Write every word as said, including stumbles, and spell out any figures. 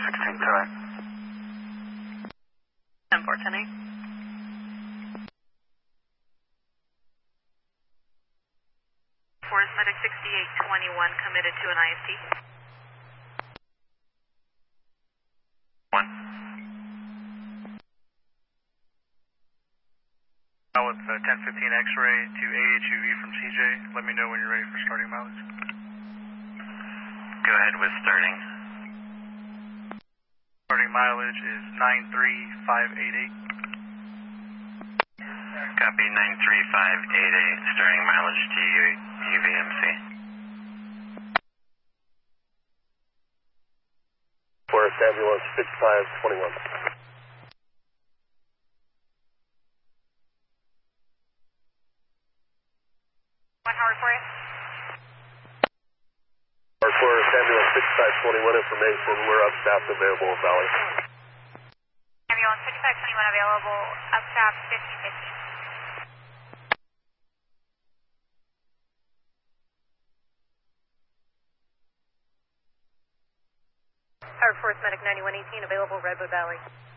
sixteen ten. ten four ten eight. Forest Medic sixty-eight twenty-one committed to an I S T. One. Now with uh, ten fifteen X-ray to A H U V from C J. Let me know when you're ready for starting mileage. Go ahead with starting. Starting mileage is nine three five eight eight. Copy nine three five eight eight, starting mileage to U V M C. Forest Ambulance fifty-five twenty-one. One Howard for you. Our Forest Ambulance fifty-five twenty-one information, we're up staff available in Valley. Ambulance fifty-five twenty-one available, up staff fifty fifty. Howard Forest Medic ninety-one eighteen available, Redwood Valley.